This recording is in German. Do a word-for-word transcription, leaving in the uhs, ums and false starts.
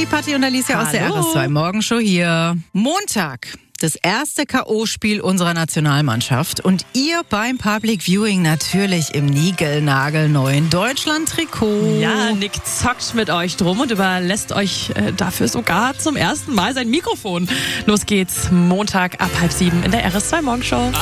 die Patti und Alicia aus der R S zwei Morgenshow hier. Montag, das erste K O-Spiel unserer Nationalmannschaft und ihr beim Public Viewing natürlich im niegelnagelneuen Deutschland-Trikot. Ja, Nick zockt mit euch drum und überlässt euch äh, dafür sogar zum ersten Mal sein Mikrofon. Los geht's, Montag ab halb sieben in der R S zwei Morgenshow.